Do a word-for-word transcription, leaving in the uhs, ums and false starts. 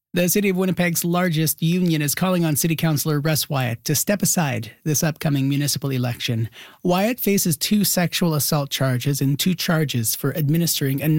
The City of Winnipeg's largest union is calling on City Councillor Russ Wyatt to step aside this upcoming municipal election. Wyatt faces two sexual assault charges and two charges for administering a